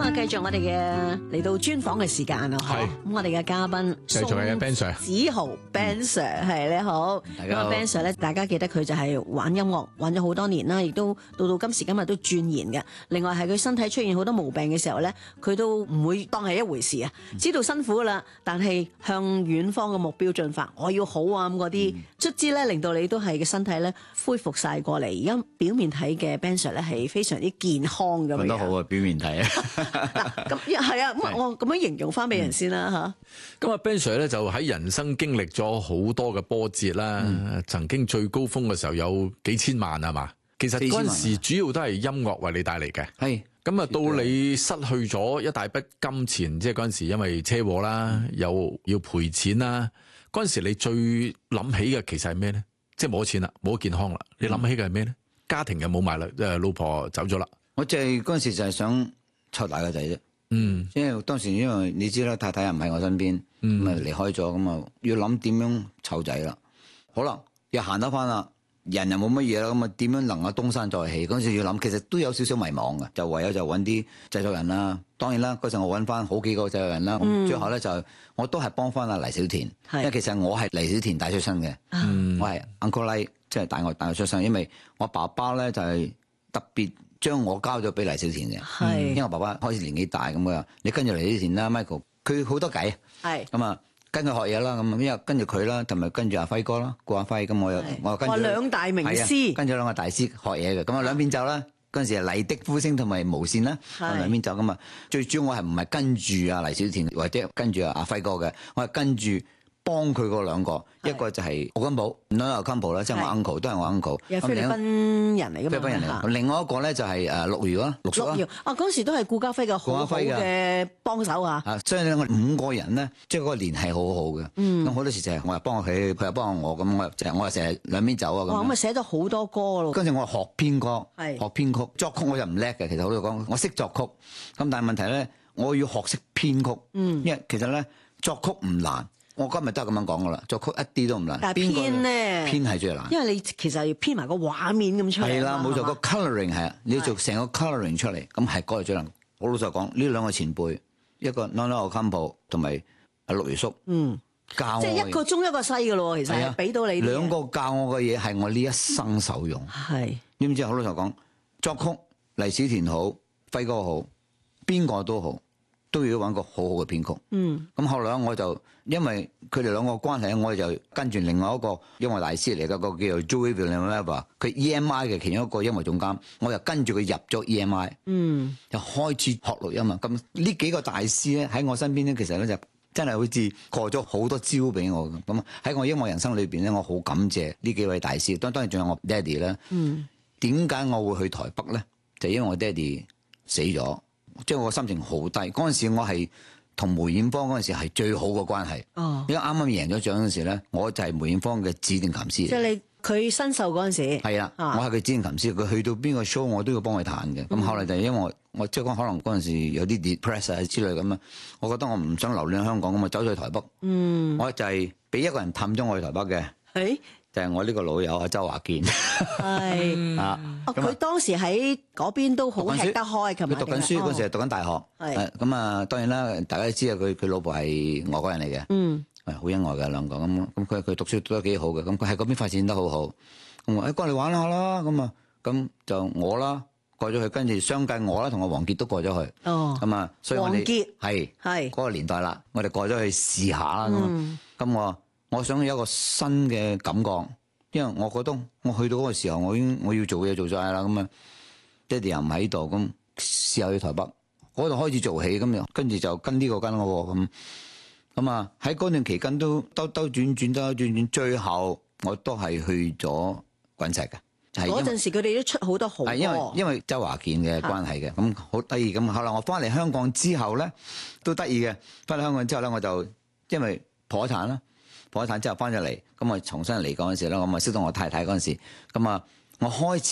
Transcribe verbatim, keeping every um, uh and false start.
啊，繼續我哋嘅嚟到專訪嘅時間啊，係咁我哋嘅嘉賓繼續係 Ben Sir， 梓豪 Ben Sir 係你好， 大家好。 咁啊 Ben Sir 咧，大家記得佢就係玩音樂玩咗好多年啦，亦都到到今時今日都鑽研嘅。另外係佢身體出現好多毛病嘅時候咧，佢都唔會當係一回事啊，知道辛苦啦，但係向遠方嘅目標進發，我要好啊咁嗰啲，卒之咧令到你都係嘅身體咧恢復晒過嚟。而家表面睇嘅 Ben Sir 咧係非常之健康咁樣。 講得好啊，表面睇啊。 嗱咁係啊，咁我咁樣形容翻俾人先啦嚇。 咁啊 Ben Sir 咧就喺人生經歷咗好多嘅波折啦，嗯、曾經最高峰嘅時候有幾千萬係嘛？其實嗰陣時主要都係音樂為你帶嚟嘅。係咁啊，到你失去咗一大筆金錢，即係嗰陣時因為車禍啦，又要賠錢啦。嗰陣時你最諗起嘅其實係咩咧？即係冇咗錢啦，冇咗健康啦，你諗起嘅係咩咧？家庭又冇埋啦，即係老婆走咗啦。 我就係嗰陣時就係想湊大個仔啫。嗯，因為當時因為你知啦，太太又唔喺我身邊，咁啊離開咗，咁啊要諗點樣湊仔啦。好啦，又行得翻啦，人又冇乜嘢啦，咁啊點樣能夠東山再起？嗰陣時要諗，其實都有少少迷茫嘅，就唯有就揾啲製作人啦。當然啦，嗰陣我揾翻好幾個製作人啦。嗯、最後咧就我都係幫翻阿黎小田，因為其實我係黎小田帶出身嘅，嗯、我係 Uncle Lee，即係帶我帶我出身，因為我爸爸咧就係特別將我交咗俾黎小田嘅，是因為我爸爸開始年紀大咁嘅，你跟住黎小田啦 Michael， 佢好多計，咁啊是跟佢學嘢啦，咁因為跟住佢啦，同埋跟住阿輝哥啦，顧阿輝，咁我又是我又跟住兩大名師， 跟住兩個大師學嘢嘅，咁啊兩邊走啦，嗰陣時係麗的呼聲同埋無線啦，是兩邊走噶嘛，最主要我係唔係跟住阿黎小田或者跟住阿輝哥嘅，我係跟住。幫佢嗰兩個，是一個就係奧金寶 ，Noel Campbell 啦，即係我 uncle，都係我 uncle。 有菲律賓人嚟㗎嘛？ 菲律賓人嚟㗎。另外一個咧就係誒陸遙啦，陸叔啦。陸遙啊，嗰時都係顧家輝嘅好好嘅幫手啊。 啊，所以咧我五個人咧，即係嗰個聯繫好好嘅。嗯。咁好多時就係我又幫佢，佢又幫我，咁我又就係我又成日兩邊走啊咁。 咁啊寫咗好多歌咯。 跟住我學編歌， 係學編曲，作曲我又唔叻嘅。其實好多講，我識作曲，咁但係問題咧，我要學識編曲。嗯。因為其實咧作曲唔難。我今日都係咁樣講噶啦，作曲一啲都唔難。 但係編咧， 編係最難。因為你其實要編埋個畫面咁出嚟。 係啦，冇錯，個 colouring 係啊，你要做成個 colouring 出嚟，咁係嗰個最難。好老實講，呢兩個前輩，一個 Noel Campbell 同埋阿陸遙叔，嗯，教我即係一個中一個西嘅咯，其實係俾到你。 兩個教我嘅嘢係我呢一生受用。係，知唔知？好老實講，作曲黎小田好，輝哥好，邊個都好。都要揾個好好嘅編曲。嗯，咁後來我就因為佢哋兩個關係，我就跟住另外一個音樂大師嚟嘅，個叫做 Joey Villanueva，佢 E M I 嘅其中一個音樂總監，我就跟住佢入咗 E M I。嗯，就開始學錄音啊。咁呢幾個大師咧喺我身邊咧，其實咧就真係好似過咗好多招俾我咁。咁喺我音樂人生裏邊咧，我好感謝呢幾位大師。當當然仲有我爹哋啦。嗯，點解我會去台北咧？就因為我爹哋死咗。即係我心情好低，嗰陣時我係同梅艷芳嗰陣時係最好嘅關係。哦，因為啱啱贏咗獎嗰陣時咧，我就係梅艷芳嘅指定琴師。 即係你佢新秀嗰陣時。係啊，我係佢指定琴師，佢去到邊個 show 我都要幫佢彈嘅。咁、嗯、後來就係因為我我即係講可能嗰陣時有啲 depress 啊之類咁啊，我覺得我唔想留戀香港咁啊，走咗去台北。嗯，我就係俾一個人氹咗我去台北嘅。係。就係我呢個老友阿周華健， 係啊，佢當時喺嗰邊都好吃得開，佢讀緊書嗰時係讀緊大學，係咁啊，當然啦，大家都知啊，佢佢老婆係外國人嚟嘅，嗯，係好恩愛嘅兩個，咁咁佢佢讀書讀得幾好嘅，咁佢喺嗰邊發展得好好，咁我誒過嚟玩下啦，咁啊，咁就我啦過咗去，跟住相繼我啦同阿王傑都過咗去，哦，咁啊，所以我哋係係嗰個年代啦，我哋過咗去試下啦，咁咁我。我想有一個新嘅感覺，因為我覺得我去到嗰個時候，我已經我要做嘢做晒啦，咁啊，爹哋又唔喺度，咁試下去台北嗰度開始做起，咁又跟住就跟呢個跟嗰個咁，咁啊喺嗰段期間都兜兜轉轉兜兜轉轉，最後我都係去咗滾石嘅。 嗰陣時佢哋都出好多好歌， 因為因為周華健嘅關係嘅，咁好得意咁。後來我翻嚟香港之後咧，都得意嘅。翻嚟香港之後咧，我就因為破產啦。破產之後翻咗嚟，咁我重新嚟講嗰陣時咧，我咪識到我太太嗰陣時，咁啊，我開始